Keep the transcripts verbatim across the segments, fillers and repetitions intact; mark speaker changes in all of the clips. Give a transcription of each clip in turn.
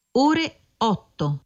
Speaker 1: ore otto.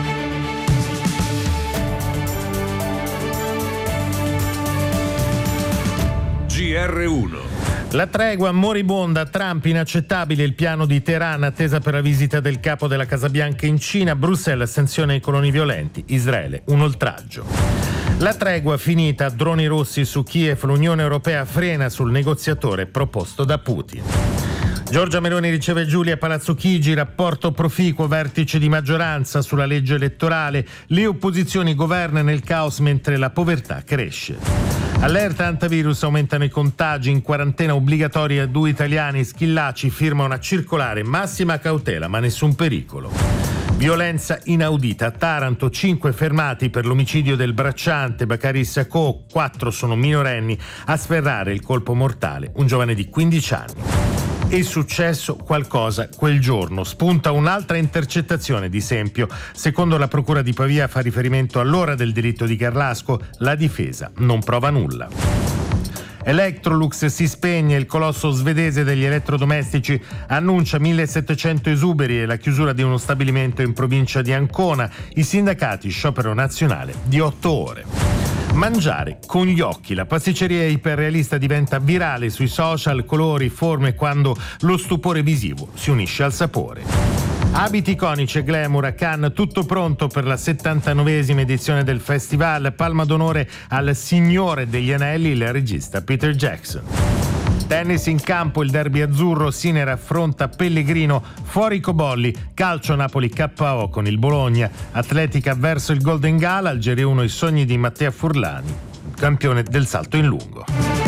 Speaker 2: G R uno.
Speaker 3: La tregua moribonda, Trump inaccettabile il piano di Teheran, attesa per la visita del capo della Casa Bianca in Cina, Bruxelles sanziona i coloni violenti, Israele un oltraggio. La tregua finita, droni rossi su Kiev, l'Unione Europea frena sul negoziatore proposto da Putin. Giorgia Meloni riceve Giulia a Palazzo Chigi, rapporto proficuo, vertice di maggioranza sulla legge elettorale, le opposizioni governano nel caos mentre la povertà cresce. Allerta antivirus, aumentano i contagi, in quarantena obbligatoria due italiani, Schillaci firma una circolare, massima cautela ma nessun pericolo. Violenza inaudita, a Taranto cinque fermati per l'omicidio del bracciante Bakary Sacco, quattro sono minorenni, a sferrare il colpo mortale un giovane di quindici anni. È successo qualcosa quel giorno, spunta un'altra intercettazione di Sempio. Secondo la procura di Pavia fa riferimento all'ora del delitto di Garlasco, la difesa non prova nulla. Electrolux si spegne, il colosso svedese degli elettrodomestici annuncia millesettecento esuberi e la chiusura di uno stabilimento in provincia di Ancona, i sindacati sciopero nazionale di otto ore. Mangiare con gli occhi, la pasticceria iperrealista diventa virale sui social, colori, forme, quando lo stupore visivo si unisce al sapore. Abiti iconici e glamour a Cannes, tutto pronto per la settantanovesima edizione del festival, palma d'onore al Signore degli Anelli, il regista Peter Jackson. Tennis in campo, il derby azzurro, Sinner affronta Pellegrino, fuori Cobolli, calcio Napoli K O con il Bologna, atletica verso il Golden Gala, Algeria uno i sogni di Mattea Furlani, campione del salto in lungo.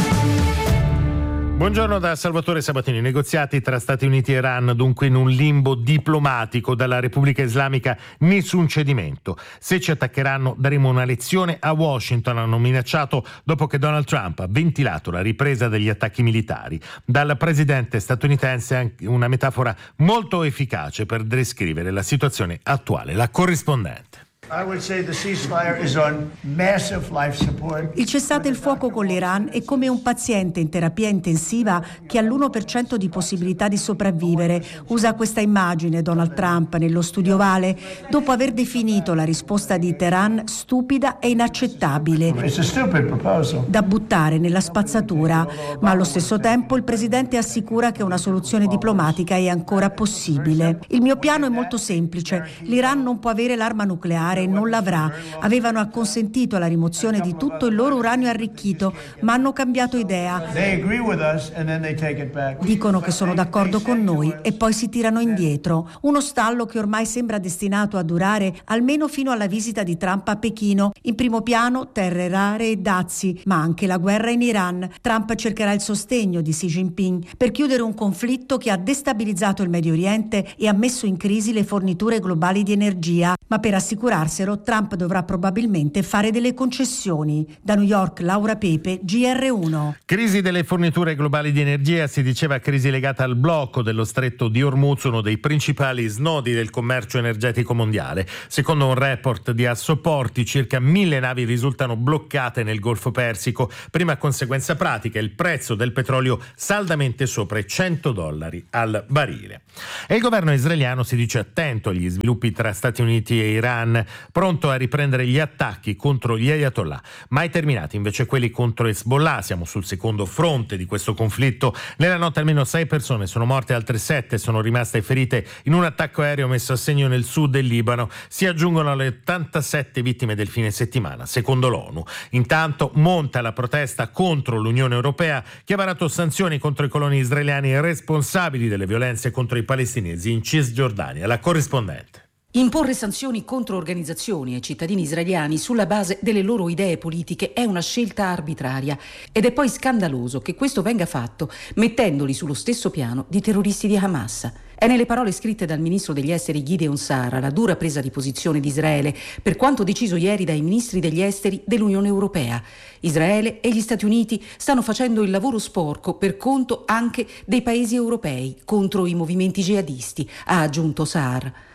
Speaker 3: Buongiorno da Salvatore Sabatini. Negoziati tra Stati Uniti e Iran dunque in un limbo diplomatico, dalla Repubblica Islamica nessun cedimento. Se ci attaccheranno daremo una lezione a Washington, hanno minacciato dopo che Donald Trump ha ventilato la ripresa degli attacchi militari. Dal presidente statunitense anche una metafora molto efficace per descrivere la situazione attuale. La corrispondente.
Speaker 4: Il cessate il fuoco con l'Iran è come un paziente in terapia intensiva che ha l'uno per cento di possibilità di sopravvivere. Usa questa immagine Donald Trump nello studio Ovale dopo aver definito la risposta di Teheran stupida e inaccettabile, da buttare nella spazzatura. Ma allo stesso tempo il presidente assicura che una soluzione diplomatica è ancora possibile. Il mio piano è molto semplice. L'Iran non può avere l'arma nucleare, non l'avrà. Avevano acconsentito alla rimozione di tutto il loro uranio arricchito, ma hanno cambiato idea. Dicono che sono d'accordo con noi e poi si tirano indietro. Uno stallo che ormai sembra destinato a durare almeno fino alla visita di Trump a Pechino. In primo piano terre rare e dazi, ma anche la guerra in Iran. Trump cercherà il sostegno di Xi Jinping per chiudere un conflitto che ha destabilizzato il Medio Oriente e ha messo in crisi le forniture globali di energia. Ma per assicurarsi Trump dovrà probabilmente fare delle concessioni. Da New York, Laura Pepe, G R uno.
Speaker 3: Crisi delle forniture globali di energia, si diceva crisi legata al blocco dello stretto di Hormuz, uno dei principali snodi del commercio energetico mondiale. Secondo un report di Assoporti, circa mille navi risultano bloccate nel Golfo Persico. Prima conseguenza pratica, il prezzo del petrolio saldamente sopra i cento dollari al barile. E il governo israeliano si dice attento agli sviluppi tra Stati Uniti e Iran, pronto a riprendere gli attacchi contro gli Ayatollah. Mai terminati invece quelli contro Hezbollah. Siamo sul secondo fronte di questo conflitto. Nella notte almeno sei persone sono morte, altre sette sono rimaste ferite in un attacco aereo messo a segno nel sud del Libano. Si aggiungono alle ottantasette vittime del fine settimana, secondo l'ONU. Intanto monta la protesta contro l'Unione Europea, che ha varato sanzioni contro i coloni israeliani responsabili delle violenze contro i palestinesi in Cisgiordania. La corrispondente.
Speaker 5: Imporre sanzioni contro organizzazioni e cittadini israeliani sulla base delle loro idee politiche è una scelta arbitraria ed è poi scandaloso che questo venga fatto mettendoli sullo stesso piano di terroristi di Hamas. È nelle parole scritte dal ministro degli esteri Gideon Sa'ar la dura presa di posizione di Israele per quanto deciso ieri dai ministri degli esteri dell'Unione Europea. Israele e gli Stati Uniti stanno facendo il lavoro sporco per conto anche dei paesi europei contro i movimenti jihadisti, ha aggiunto Sa'ar.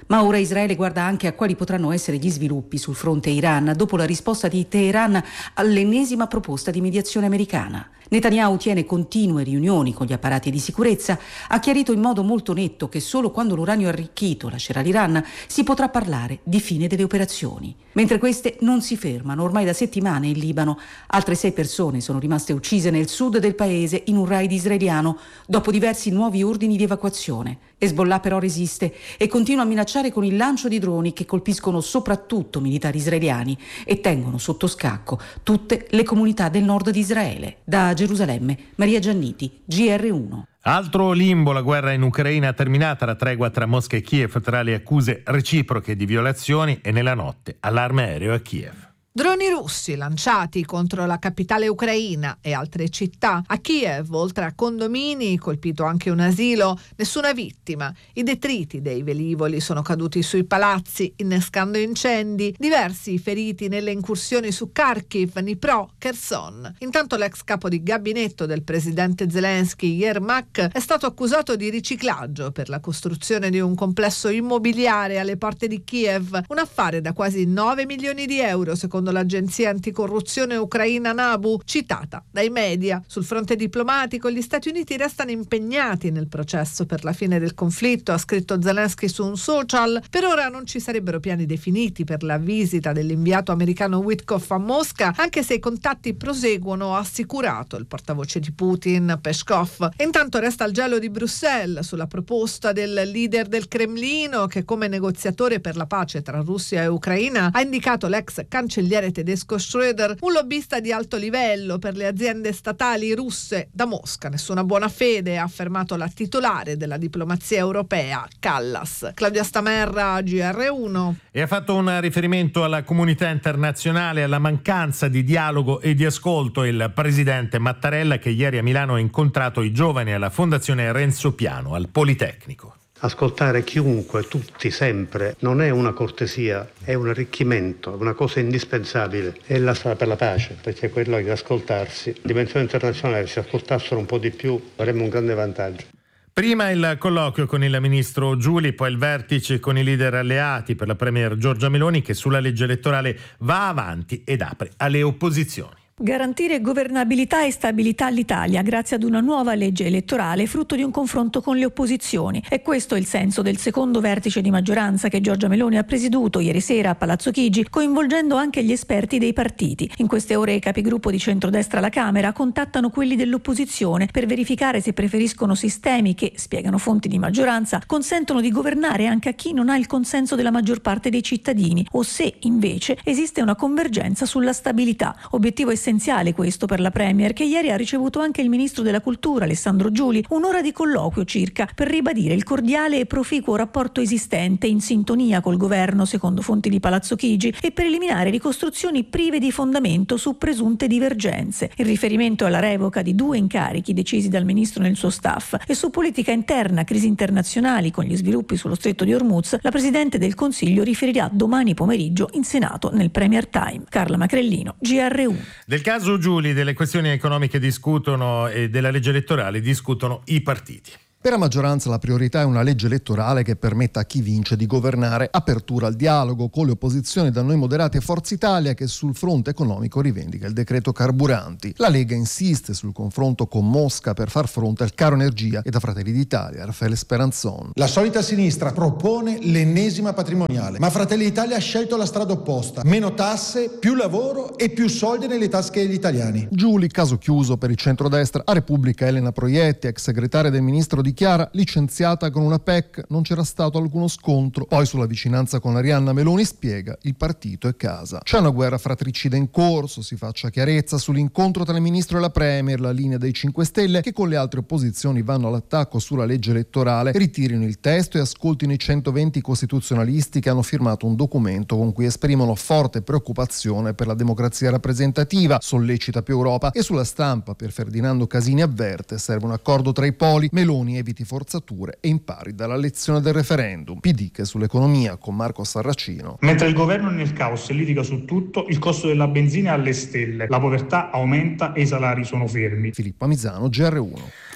Speaker 5: Ma ora Israele guarda anche a quali potranno essere gli sviluppi sul fronte Iran dopo la risposta di Teheran all'ennesima proposta di mediazione americana. Netanyahu tiene continue riunioni con gli apparati di sicurezza, ha chiarito in modo molto netto che solo quando l'uranio arricchito lascerà l'Iran si potrà parlare di fine delle operazioni. Mentre queste non si fermano, ormai da settimane in Libano altre sei persone sono rimaste uccise nel sud del paese in un raid israeliano dopo diversi nuovi ordini di evacuazione. Hezbollah però resiste e continua a minacciare con il lancio di droni che colpiscono soprattutto militari israeliani e tengono sotto scacco tutte le comunità del nord di Israele. Da Gerusalemme, Maria Gianniti, G R uno.
Speaker 3: Altro limbo, la guerra in Ucraina, terminata la tregua tra Mosca e Kiev tra le accuse reciproche di violazioni e nella notte allarme aereo a Kiev.
Speaker 1: Droni russi lanciati contro la capitale ucraina e altre città. A Kiev, oltre a condomini, colpito anche un asilo, nessuna vittima. I detriti dei velivoli sono caduti sui palazzi, innescando incendi. Diversi feriti nelle incursioni su Kharkiv, Dnipro, Kherson. Intanto l'ex capo di gabinetto del presidente Zelensky, Yermak, è stato accusato di riciclaggio per la costruzione di un complesso immobiliare alle porte di Kiev, un affare da quasi nove milioni di euro, secondo l'agenzia anticorruzione ucraina Nabu, citata dai media. Sul fronte diplomatico gli Stati Uniti restano impegnati nel processo per la fine del conflitto, ha scritto Zelensky su un social. Per ora non ci sarebbero piani definiti per la visita dell'inviato americano Witkoff a Mosca, anche se i contatti proseguono, ha assicurato il portavoce di Putin, Peskov. E intanto resta il gelo di Bruxelles sulla proposta del leader del Cremlino, che come negoziatore per la pace tra Russia e Ucraina ha indicato l'ex cancelliere tedesco Schröder, un lobbista di alto livello per le aziende statali russe da Mosca. Nessuna buona fede, ha affermato la titolare della diplomazia europea, Callas. Claudia Stamerra, G R uno.
Speaker 3: E ha fatto un riferimento alla comunità internazionale, alla mancanza di dialogo e di ascolto il presidente Mattarella, che ieri a Milano ha incontrato i giovani alla Fondazione Renzo Piano al Politecnico.
Speaker 6: Ascoltare chiunque, tutti, sempre, non è una cortesia, è un arricchimento, è una cosa indispensabile. È la strada per la pace, perché è quello di ascoltarsi. In dimensione internazionale, se ascoltassero un po' di più, avremmo un grande vantaggio.
Speaker 3: Prima il colloquio con il ministro Giuli, poi il vertice con i leader alleati per la premier Giorgia Meloni, che sulla legge elettorale va avanti ed apre alle opposizioni.
Speaker 7: Garantire governabilità e stabilità all'Italia grazie ad una nuova legge elettorale frutto di un confronto con le opposizioni. E questo è il senso del secondo vertice di maggioranza che Giorgia Meloni ha presieduto ieri sera a Palazzo Chigi, coinvolgendo anche gli esperti dei partiti. In queste ore i capigruppo di centrodestra alla Camera contattano quelli dell'opposizione per verificare se preferiscono sistemi che, spiegano fonti di maggioranza, consentono di governare anche a chi non ha il consenso della maggior parte dei cittadini, o se invece esiste una convergenza sulla stabilità. Obiettivo essenziale questo per la Premier, che ieri ha ricevuto anche il ministro della Cultura Alessandro Giuli, un'ora di colloquio circa per ribadire il cordiale e proficuo rapporto esistente in sintonia col governo, secondo fonti di Palazzo Chigi, e per eliminare ricostruzioni prive di fondamento su presunte divergenze. Il riferimento alla revoca di due incarichi decisi dal ministro nel suo staff e su politica interna, crisi internazionali con gli sviluppi sullo stretto di Hormuz, la Presidente del Consiglio riferirà domani pomeriggio in Senato nel Premier Time. Carla Macrellino, G R uno.
Speaker 3: Del caso Giuli, delle questioni economiche discutono e della legge elettorale discutono i partiti.
Speaker 8: Per la maggioranza la priorità è una legge elettorale che permetta a chi vince di governare. Apertura al dialogo con le opposizioni da Noi Moderati e Forza Italia, che sul fronte economico rivendica il decreto carburanti. La Lega insiste sul confronto con Mosca per far fronte al caro energia, e da Fratelli d'Italia Raffaele Speranzon.
Speaker 9: La solita sinistra propone l'ennesima patrimoniale, ma Fratelli d'Italia ha scelto la strada opposta: meno tasse, più lavoro e più soldi nelle tasche degli italiani.
Speaker 8: Giuli, caso chiuso per il centrodestra. A Repubblica Elena Proietti, ex segretaria del ministro di Chiara, licenziata con una P E C, non c'era stato alcuno scontro. Poi sulla vicinanza con Arianna Meloni spiega: il partito è casa. C'è una guerra fratricida in corso, si faccia chiarezza sull'incontro tra il ministro e la Premier, la linea dei cinque Stelle che con le altre opposizioni vanno all'attacco sulla legge elettorale, ritirino il testo e ascoltino i centoventi costituzionalisti che hanno firmato un documento con cui esprimono forte preoccupazione per la democrazia rappresentativa, sollecita più Europa. E sulla Stampa per Ferdinando Casini avverte: serve un accordo tra i poli, Meloni eviti forzature e impari dalla lezione del referendum. P D che sull'economia con Marco Sarracino.
Speaker 10: Mentre il governo è nel caos e litiga su tutto, il costo della benzina è alle stelle, la povertà aumenta e i salari sono fermi.
Speaker 8: Filippo Misano, G R uno.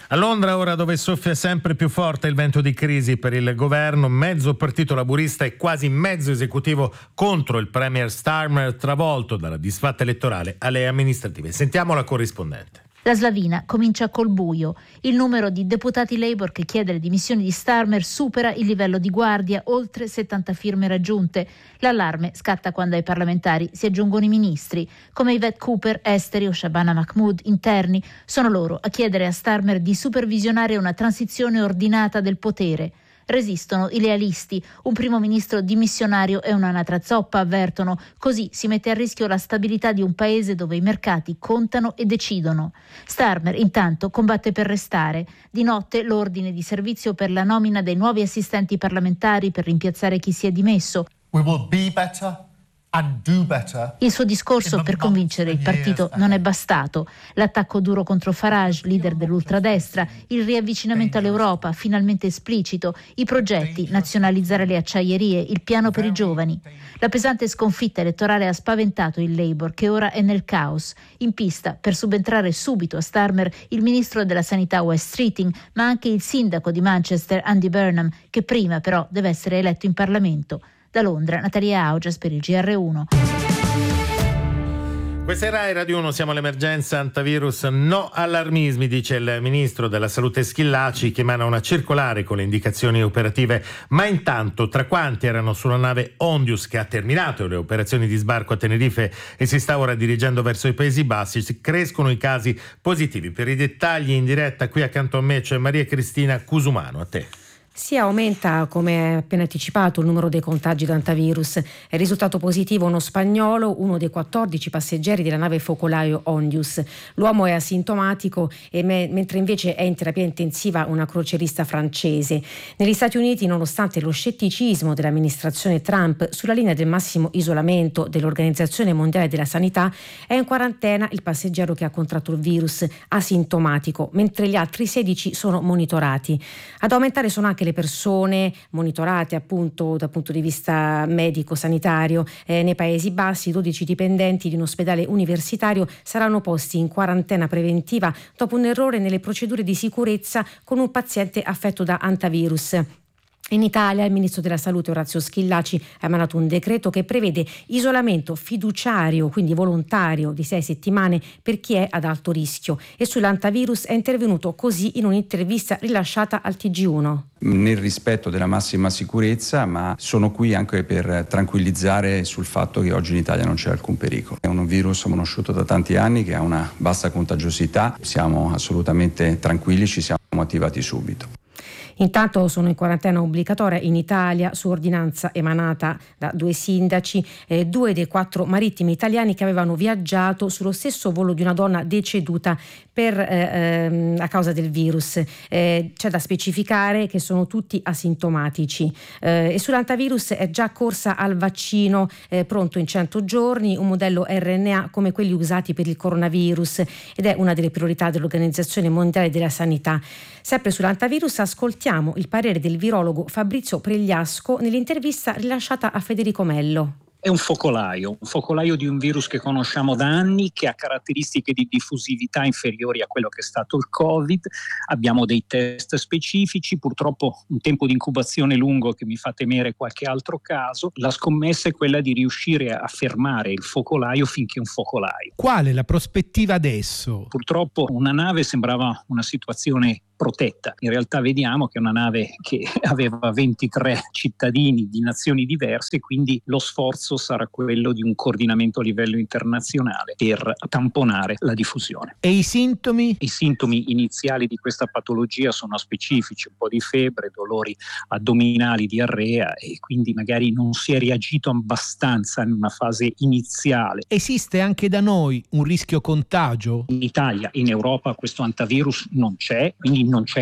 Speaker 3: A Londra ora, dove soffia sempre più forte il vento di crisi per il governo, mezzo partito laburista e quasi mezzo esecutivo contro il premier Starmer, travolto dalla disfatta elettorale alle amministrative. Sentiamo la corrispondente.
Speaker 11: La Slavina comincia col buio. Il numero di deputati Labour che chiede le dimissioni di Starmer supera il livello di guardia, oltre settanta firme raggiunte. L'allarme scatta quando ai parlamentari si aggiungono i ministri, come Yvette Cooper, esteri o Shabana Mahmood, interni. Sono loro a chiedere a Starmer di supervisionare una transizione ordinata del potere. Resistono i lealisti, un primo ministro dimissionario e un'anatra zoppa, avvertono. Così si mette a rischio la stabilità di un paese dove i mercati contano e decidono. Starmer intanto combatte per restare. Di notte l'ordine di servizio per la nomina dei nuovi assistenti parlamentari per rimpiazzare chi si è dimesso.
Speaker 12: We will be better.
Speaker 11: Il suo discorso per convincere il partito non è bastato. L'attacco duro contro Farage, leader dell'ultradestra, il riavvicinamento all'Europa, finalmente esplicito, i progetti, nazionalizzare le acciaierie, il piano per i giovani. La pesante sconfitta elettorale ha spaventato il Labour, che ora è nel caos. In pista, per subentrare subito a Starmer, il ministro della sanità Wes Streeting, ma anche il sindaco di Manchester Andy Burnham, che prima però deve essere eletto in Parlamento. Da Londra, Natalia Augias per il G R uno.
Speaker 3: Questa è Rai Radio uno, siamo all'emergenza antivirus, no allarmismi, dice il ministro della salute Schillaci, che emana una circolare con le indicazioni operative. Ma intanto, tra quanti erano sulla nave Ondius, che ha terminato le operazioni di sbarco a Tenerife e si sta ora dirigendo verso i Paesi Bassi, crescono i casi positivi. Per i dettagli in diretta qui accanto a me c'è Maria Cristina Cusumano. A te.
Speaker 13: Si aumenta, come appena anticipato, il numero dei contagi da antivirus. È risultato positivo uno spagnolo, uno dei quattordici passeggeri della nave focolaio Ondius. L'uomo è asintomatico, e me- mentre invece è in terapia intensiva una crocerista francese. Negli Stati Uniti, nonostante lo scetticismo dell'amministrazione Trump sulla linea del massimo isolamento dell'Organizzazione Mondiale della Sanità, è in quarantena il passeggero che ha contratto il virus, asintomatico, mentre gli altri sedici sono monitorati. Ad aumentare sono anche le persone monitorate appunto dal punto di vista medico-sanitario. Eh, nei Paesi Bassi dodici dipendenti di un ospedale universitario saranno posti in quarantena preventiva dopo un errore nelle procedure di sicurezza con un paziente affetto da antivirus. In Italia il ministro della salute Orazio Schillaci ha emanato un decreto che prevede isolamento fiduciario, quindi volontario, di sei settimane per chi è ad alto rischio, e sull'antivirus è intervenuto così in un'intervista rilasciata al T G uno.
Speaker 14: Nel rispetto della massima sicurezza, ma sono qui anche per tranquillizzare sul fatto che oggi in Italia non c'è alcun pericolo. È un virus conosciuto da tanti anni che ha una bassa contagiosità, siamo assolutamente tranquilli, ci siamo attivati subito.
Speaker 13: Intanto sono in quarantena obbligatoria in Italia, su ordinanza emanata da due sindaci, eh, due dei quattro marittimi italiani che avevano viaggiato sullo stesso volo di una donna deceduta per, eh, a causa del virus. Eh, c'è da specificare che sono tutti asintomatici. Eh, e sull'antivirus è già corsa al vaccino eh, pronto in cento giorni, un modello R N A come quelli usati per il coronavirus, ed è una delle priorità dell'Organizzazione Mondiale della Sanità. Sempre sull'antivirus ascoltiamo il parere del virologo Fabrizio Pregliasco nell'intervista rilasciata a Federico Mello.
Speaker 15: È un focolaio, un focolaio di un virus che conosciamo da anni, che ha caratteristiche di diffusività inferiori a quello che è stato il Covid. Abbiamo dei test specifici, purtroppo un tempo di incubazione lungo che mi fa temere qualche altro caso. La scommessa è quella di riuscire a fermare il focolaio finché è un focolaio.
Speaker 16: Qual è la prospettiva adesso?
Speaker 15: Purtroppo una nave sembrava una situazione protetta. In realtà vediamo che è una nave che aveva ventitré cittadini di nazioni diverse, quindi lo sforzo sarà quello di un coordinamento a livello internazionale per tamponare la diffusione.
Speaker 16: E i sintomi?
Speaker 15: I sintomi iniziali di questa patologia sono specifici, un po' di febbre, dolori addominali, diarrea, e quindi magari non si è reagito abbastanza in una fase iniziale.
Speaker 16: Esiste anche da noi un rischio contagio?
Speaker 15: In Italia, in Europa questo antivirus non c'è, quindi non c'è